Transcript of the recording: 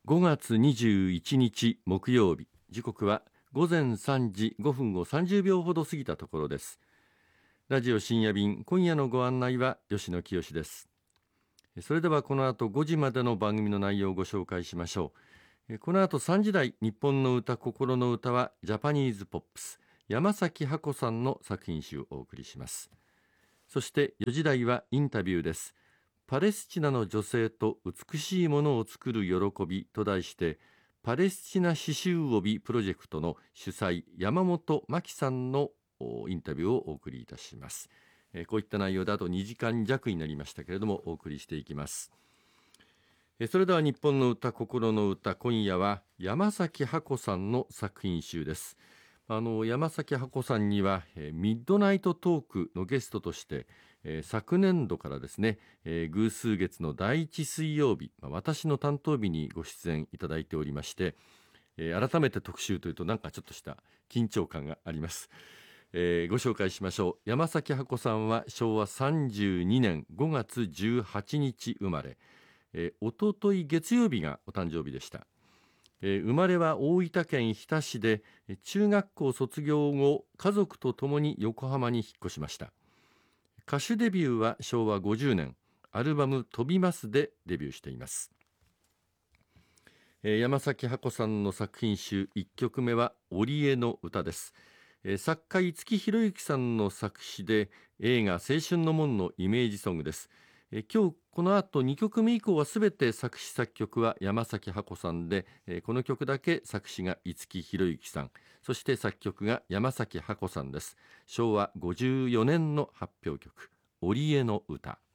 5月21日木曜日、時刻は午前3時5分を30秒ほど過ぎたところです。ラジオ深夜便、今夜のご案内は吉野清です。それではこの後5時までの番組の内容をご紹介しましょう。この後3時台、日本の歌心の歌はジャパニーズポップス、山崎ハコさんの作品集をお送りします。そして4時台はインタビューです。パレスチナの女性と美しいものを作る喜びと題して、パレスチナ刺繍帯プロジェクトの主催山本真紀さんのインタビューをお送りいたします。こういった内容であと2時間弱になりましたけれどもお送りしていきます。それでは日本の歌心の歌、今夜は山崎ハコさんの作品集です。山崎ハコさんにはミッドナイトトークのゲストとして昨年度からですね、偶数月の第一水曜日、私の担当日にご出演いただいておりまして、改めて特集というとなんかちょっとした緊張感があります。ご紹介しましょう。山崎ハコさんは昭和32年5月18日生まれ、おととい月曜日がお誕生日でした。生まれは大分県日田市で、中学校卒業後家族と共に横浜に引っ越しました。歌手デビューは昭和50年、アルバム飛びますでデビューしています。山崎ハコさんの作品集1曲目は織江の歌です。作家五木ひろゆきさんの作詞で映画青春の門のイメージソングです。今日この後2曲目以降はすべて作詞作曲は山崎ハコさんで、この曲だけ作詞が五木ひろゆきさん、そして作曲が山崎ハコさんです。昭和54年の発表曲、織江の歌。